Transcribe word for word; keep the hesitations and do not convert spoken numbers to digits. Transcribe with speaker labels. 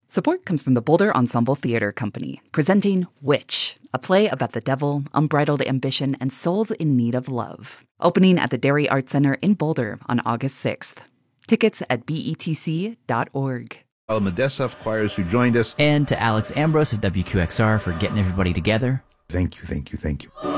Speaker 1: Support comes from the Boulder Ensemble Theater Company, presenting Witch, a play about the devil, unbridled ambition, and souls in need of love. Opening at the Dairy Arts Center in Boulder on August sixth. Tickets at B E T C dot org.
Speaker 2: Medessa choirs who joined us.
Speaker 3: And to Alex Ambrose of W Q X R for getting everybody together.
Speaker 2: Thank you, thank you, thank you.